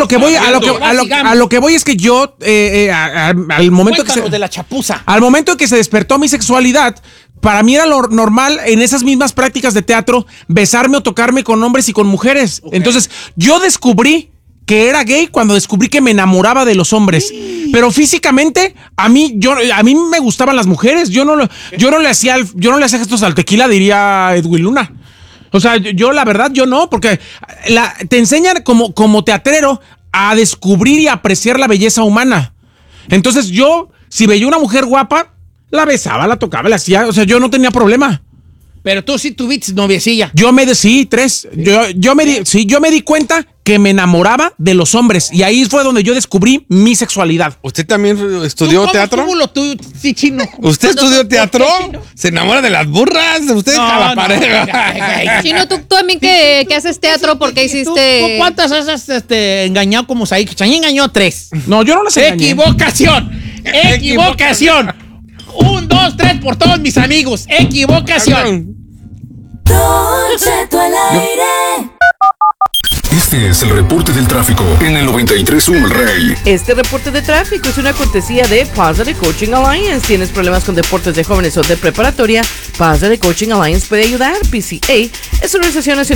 lo que voy, a lo que voy es que yo, al momento que de la chapuza. Al momento en que se despertó mi sexualidad, para mí era lo normal en esas mismas prácticas de teatro besarme o tocarme con hombres y con mujeres. Okay. Entonces, yo descubrí que era gay cuando descubrí que me enamoraba de los hombres. Sí. Pero físicamente, a mí me gustaban las mujeres. Yo no le hacía gestos al tequila, diría Edwin Luna. O sea, yo la verdad, yo no, porque te enseñan como teatrero a descubrir y apreciar la belleza humana. Entonces yo, si veía una mujer guapa, la besaba, la tocaba, la hacía, o sea, yo no tenía problema. Pero tú sí tuviste noviecilla. Sí, 3. Yo me di cuenta que me enamoraba de los hombres y ahí fue donde yo descubrí mi sexualidad. ¿Usted también estudió teatro? ¿Cómo lo tuyo, sí, chino? ¿Usted estudió teatro? ¿Se enamora de las burras? ¿Usted deja la pareja? Chino, tú también que haces teatro, porque hiciste... ¿Tú cuántas has engañado como Saí? Saí engañó 3. No, yo no las engañé. ¡Equivocación! 1, 2, 3 por todos mis amigos. ¡Equivocación! Don Cheto al aire. Este es el reporte del tráfico en el 93.1 El Rey. Este reporte de tráfico es una cortesía de Positive Coaching Alliance. ¿Tienes problemas con deportes de jóvenes o de preparatoria? Positive Coaching Alliance puede ayudar. PCA es una organización nacional